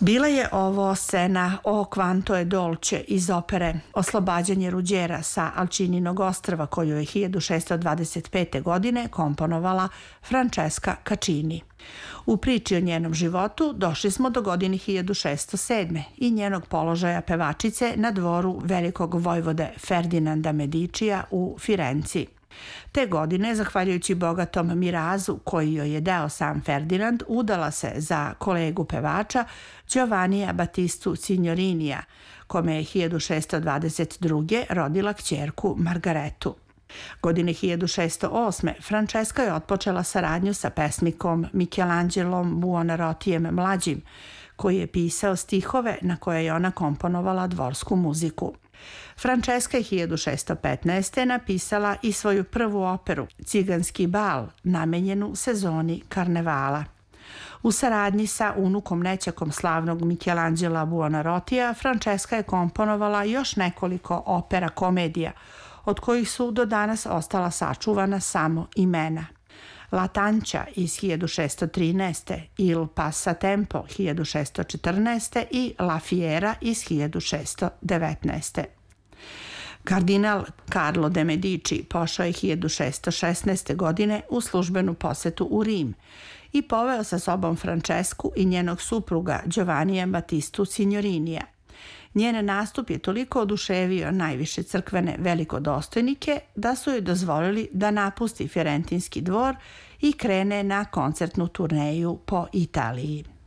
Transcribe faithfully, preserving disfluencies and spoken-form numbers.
Bila je ovo scena O quanto è dolce iz opere Oslobađanje Ruđera sa Alčininog ostrva, koju je hiljadu šessto dvadeset pete. godine komponovala Francesca Caccini. U priči o njenom životu došli smo do godine hiljadu šessto sedme. i njenog položaja pevačice na dvoru velikog vojvode Ferdinanda Medicija u Firenci. Te godine, zahvaljujući bogatom mirazu koji joj je dao sam Ferdinand, udala se za kolegu pevača Giovannija Battistu Signorinija, kome je hiljadu šessto dvadeset druge. rodila kćerku Margaretu. Godine hiljadu šessto osme. Francesca je otpočela saradnju sa pesnikom Michelangelom Buonarrotijem mlađim, koji je pisao stihove na koje je ona komponovala dvorsku muziku. Francesca je hiljadu šessto petnaeste. napisala i svoju prvu operu, Ciganski bal, namenjenu sezoni karnevala. U saradnji sa unukom nećakom slavnog Michelangela Buonarrotija, Francesca je komponovala još nekoliko opera komedija, od kojih su do danas ostala sačuvana samo imena. La Tancia iz hiljadu šessto trinaeste. Il Passatempo hiljadu šessto četrnaeste. i La Fiera iz hiljadu šessto devetnaeste. Kardinal Carlo de Medici pošao je hiljadu šessto šesnaeste. godine u službenu posetu u Rim i poveo sa sobom Francesku i njenog supruga Giovannija Battistu Signorinija. Njen nastup je toliko oduševio najviše crkvene velikodostojnike da su joj dozvolili da napusti Firentinski dvor i krene na koncertnu turneju po Italiji.